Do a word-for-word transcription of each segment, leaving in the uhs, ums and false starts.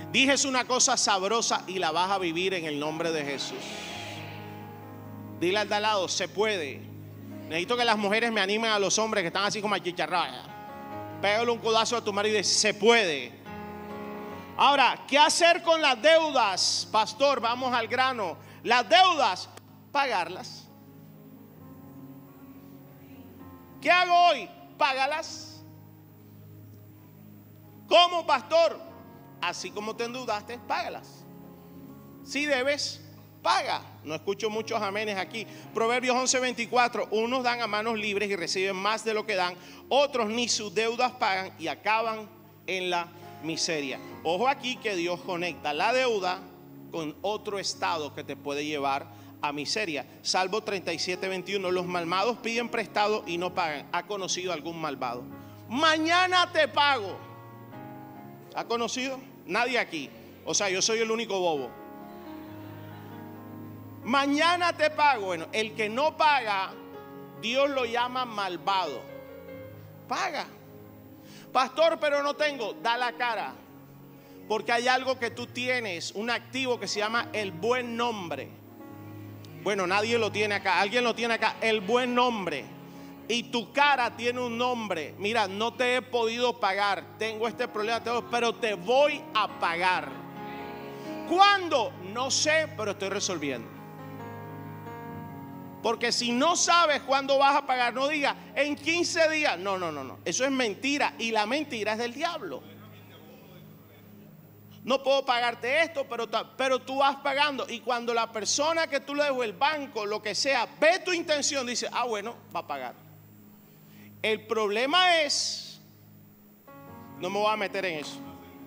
Dijes una cosa sabrosa y la vas a vivir en el nombre de Jesús. Dile al de al lado, se puede. Necesito que las mujeres me animen a los hombres que están así como achicharrados. Pégale un codazo a tu marido y dice, se puede. Ahora, ¿qué hacer con las deudas? Pastor, vamos al grano. Las deudas, pagarlas. ¿Qué hago hoy? Págalas. ¿Cómo, pastor? Así como te endeudaste, págalas. Si debes, paga. No escucho muchos amenes aquí. Proverbios once veinticuatro. Unos dan a manos libres y reciben más de lo que dan. Otros ni sus deudas pagan y acaban en la miseria. Ojo aquí que Dios conecta la deuda con otro estado que te puede llevar a miseria. Salmo treinta y siete veintiuno. Los malvados piden prestado y no pagan. ¿Ha conocido algún malvado? Mañana te pago. ¿Ha conocido? Nadie aquí. O sea, yo soy el único bobo. Mañana te pago. Bueno, el que no paga, Dios lo llama malvado. Paga. Pastor, pero no tengo. Da la cara. Porque hay algo que tú tienes, un activo que se llama el buen nombre. Bueno, nadie lo tiene acá. Alguien lo tiene acá. El buen nombre. Y tu cara tiene un nombre. Mira, no te he podido pagar. Tengo este problema, pero te voy a pagar. ¿Cuándo? No sé, pero estoy resolviendo. Porque si no sabes cuándo vas a pagar, no digas en quince días. No, no, no, no. Eso es mentira. Y la mentira es del diablo. No puedo pagarte esto, pero, pero tú vas pagando. Y cuando la persona que tú le dejo, el banco, lo que sea, ve tu intención, dice, ah, bueno, va a pagar. El problema es, no me voy a meter en eso.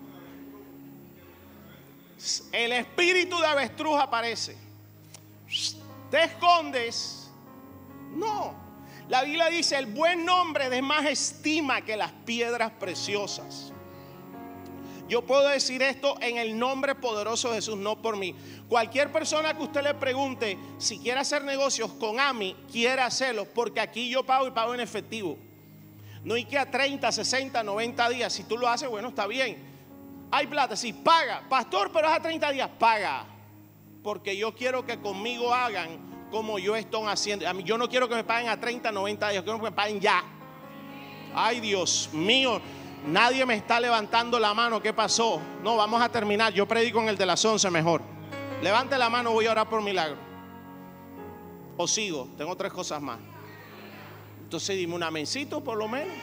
El espíritu de avestruz aparece. Te escondes. No. La Biblia dice, el buen nombre de más estima que las piedras preciosas. Yo puedo decir esto en el nombre poderoso de Jesús, no por mí. Cualquier persona que usted le pregunte si quiere hacer negocios con A M I, quiere hacerlo, porque aquí yo pago y pago en efectivo. No hay que a treinta, sesenta, noventa días. Si tú lo haces, bueno, está bien. Hay plata, sí, paga. Pastor, pero es a treinta días, paga. Porque yo quiero que conmigo hagan como yo estoy haciendo. A mí, yo no quiero que me paguen a treinta, noventa días, quiero que me paguen ya. Ay, Dios mío. Nadie me está levantando la mano. ¿Qué pasó? No, vamos a terminar. Yo predico en el de las once mejor. Levante la mano, voy a orar por milagro. O sigo, tengo tres cosas más. Entonces dime un amencito por lo menos.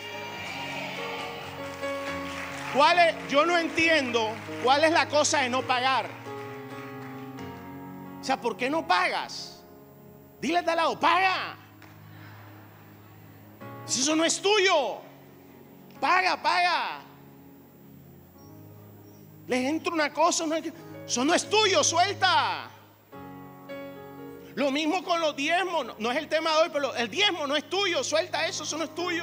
¿Cuál es? Yo no entiendo cuál es la cosa de no pagar. O sea, ¿por qué no pagas? Dile de al lado, paga. Si eso no es tuyo. Paga, paga. Les entra una cosa, no es, eso no es tuyo, suelta. Lo mismo con los diezmos, no, no es el tema de hoy, pero el diezmo no es tuyo, suelta eso, eso no es tuyo.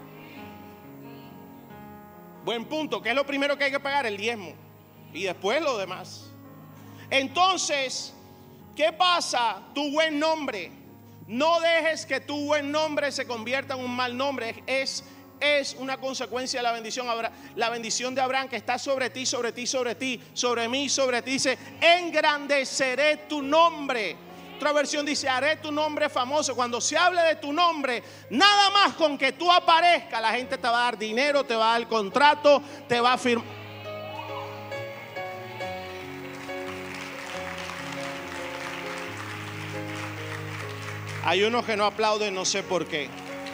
Buen punto, ¿qué es lo primero que hay que pagar? El diezmo. Y después lo demás. Entonces, ¿qué pasa? Tu buen nombre. No dejes que tu buen nombre se convierta en un mal nombre. Es Es una consecuencia de la bendición, la bendición de Abraham que está sobre ti, sobre ti, sobre ti, sobre mí, sobre ti. Dice, engrandeceré tu nombre. Otra versión dice, haré tu nombre famoso. Cuando se hable de tu nombre, nada más con que tú aparezcas, la gente te va a dar dinero, te va a dar contrato, te va a firmar. Hay unos que no aplauden, no sé por qué.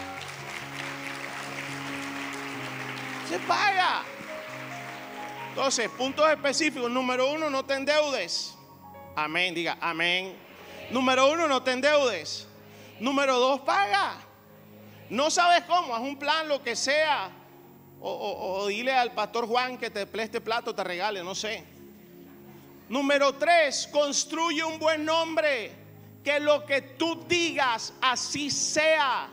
Se paga. Entonces, puntos específicos. Número uno, no te endeudes. Amén, diga amén. Número uno, no te endeudes. Número dos, paga. No sabes cómo, haz un plan, lo que sea. O, o, o dile al pastor Juan que te preste plato, te regale, no sé. Número tres, construye un buen nombre. Que lo que tú digas así sea.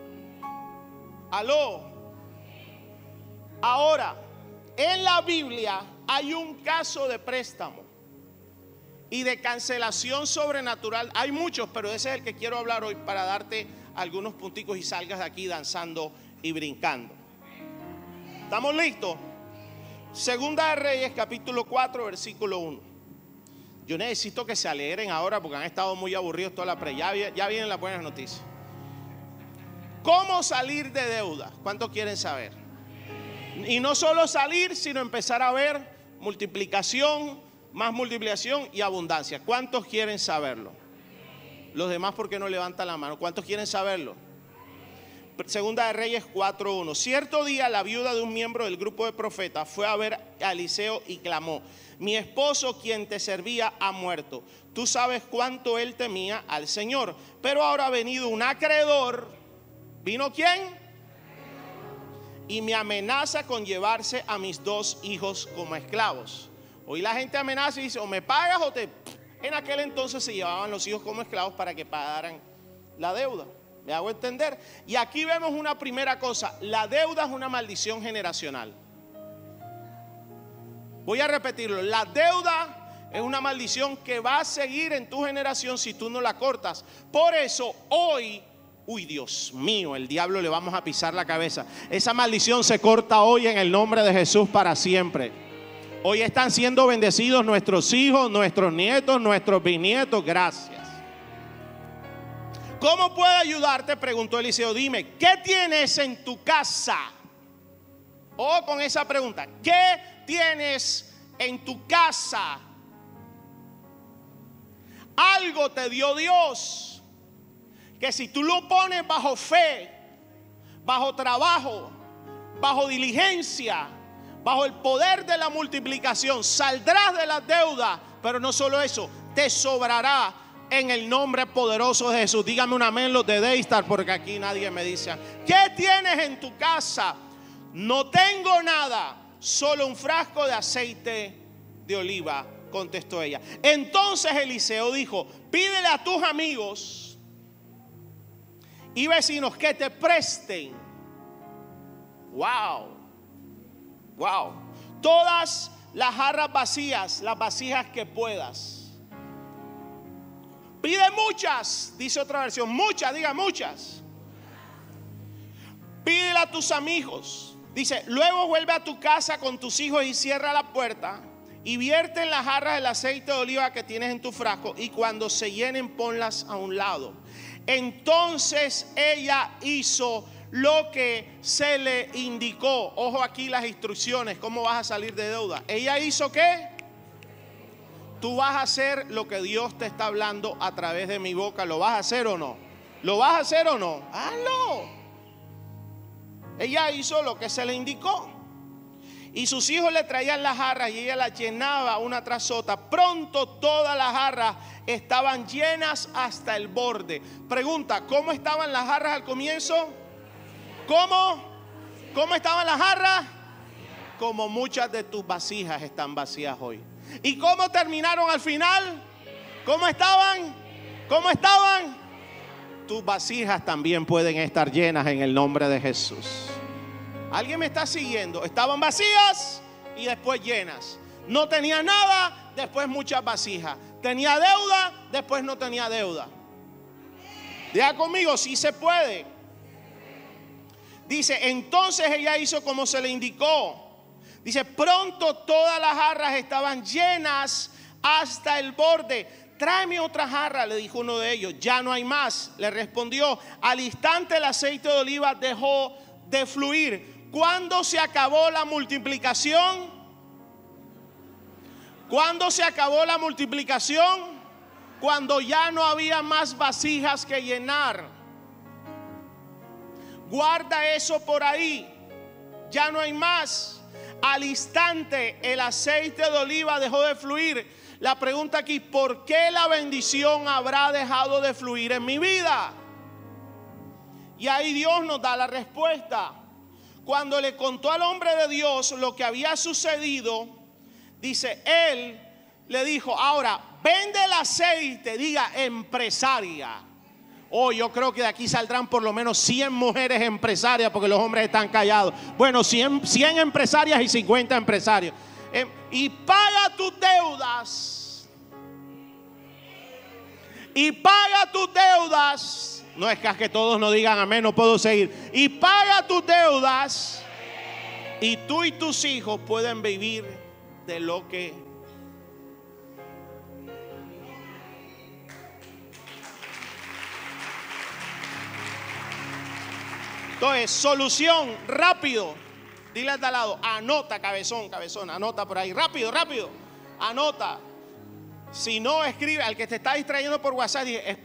Aló. Ahora, en la Biblia hay un caso de préstamo y de cancelación sobrenatural. Hay muchos, pero ese es el que quiero hablar hoy para darte algunos punticos y salgas de aquí danzando y brincando. ¿Estamos listos? Segunda de Reyes, capítulo cuatro, versículo uno. Yo necesito que se alegren ahora porque han estado muy aburridos toda la pre. Ya, ya vienen las buenas noticias. ¿Cómo salir de deuda? ¿Cuántos quieren saber? Y no solo salir, sino empezar a ver multiplicación, más multiplicación y abundancia. ¿Cuántos quieren saberlo? Los demás, ¿por qué no levantan la mano? ¿Cuántos quieren saberlo? Segunda de Reyes cuatro uno. Cierto día la viuda de un miembro del grupo de profetas fue a ver a Eliseo y clamó: mi esposo, quien te servía, ha muerto. Tú sabes cuánto él temía al Señor, pero ahora ha venido un acreedor. ¿Vino quién? Y me amenaza con llevarse a mis dos hijos como esclavos. Hoy la gente amenaza y dice: o me pagas o te... En aquel entonces se llevaban los hijos como esclavos para que pagaran la deuda. ¿Me hago entender? Y aquí vemos una primera cosa: la deuda es una maldición generacional. Voy a repetirlo: la deuda es una maldición que va a seguir en tu generación si tú no la cortas. Por eso hoy, uy, Dios mío, el diablo le vamos a pisar la cabeza. Esa maldición se corta hoy en el nombre de Jesús para siempre. Hoy están siendo bendecidos nuestros hijos, nuestros nietos, nuestros bisnietos. Gracias. ¿Cómo puedo ayudarte?, preguntó Eliseo. Dime, ¿qué tienes en tu casa? O con esa pregunta, ¿qué tienes en tu casa? Algo te dio Dios, que si tú lo pones bajo fe, bajo trabajo, bajo diligencia, bajo el poder de la multiplicación, saldrás de la deuda. Pero no solo eso, te sobrará en el nombre poderoso de Jesús. Dígame un amén los de Daystar, porque aquí nadie me dice. ¿Qué tienes en tu casa? No tengo nada, solo un frasco de aceite de oliva, contestó ella. Entonces Eliseo dijo: pídele a tus amigos y vecinos que te presten. Wow. Wow. Todas las jarras vacías, las vasijas que puedas. Pide muchas, dice otra versión. Muchas, diga muchas. Pídele a tus amigos. Dice: luego vuelve a tu casa con tus hijos y cierra la puerta. Y vierte en las jarras el aceite de oliva que tienes en tu frasco. Y cuando se llenen, ponlas a un lado. Entonces ella hizo lo que se le indicó. Ojo aquí las instrucciones, cómo vas a salir de deuda. Ella hizo ¿qué? Tú vas a hacer lo que Dios te está hablando a través de mi boca. ¿Lo vas a hacer o no? ¿Lo vas a hacer o no? Hazlo. Ella hizo lo que se le indicó. Y sus hijos le traían las jarras y ella las llenaba una tras otra. Pronto todas las jarras estaban llenas hasta el borde. Pregunta: ¿cómo estaban las jarras al comienzo? ¿Cómo? ¿Cómo estaban las jarras? Como muchas de tus vasijas están vacías hoy. ¿Y cómo terminaron al final? ¿Cómo estaban? ¿Cómo estaban? Tus vasijas también pueden estar llenas en el nombre de Jesús. ¿Alguien me está siguiendo? Estaban vacías y después llenas. No tenía nada, después muchas vasijas. Tenía deuda, después no tenía deuda. Diga conmigo: sí se puede. Dice: entonces ella hizo como se le indicó. Dice: pronto todas las jarras estaban llenas hasta el borde. Tráeme otra jarra, le dijo uno de ellos. Ya no hay más, le respondió. Al instante el aceite de oliva dejó de fluir. ¿Cuándo se acabó la multiplicación? ¿Cuándo se acabó la multiplicación? Cuando ya no había más vasijas que llenar. Guarda eso por ahí. Ya no hay más. Al instante el aceite de oliva dejó de fluir. La pregunta aquí: ¿por qué la bendición habrá dejado de fluir en mi vida? Y ahí Dios nos da la respuesta. Cuando le contó al hombre de Dios lo que había sucedido, dice, él le dijo: ahora vende el aceite. Diga empresaria. Oh, yo creo que de aquí saldrán por lo menos cien mujeres empresarias, porque los hombres están callados. Bueno, cien, cien empresarias y cincuenta empresarios. Eh, y paga tus deudas. Y paga tus deudas. No es que todos no digan amén, no puedo seguir. Y paga tus deudas Y tú y tus hijos pueden vivir de lo que entonces, solución, rápido. Dile al de al lado, anota, cabezón, cabezón, anota por ahí, rápido, rápido, anota. Si no, escribe, al que te está distrayendo por WhatsApp,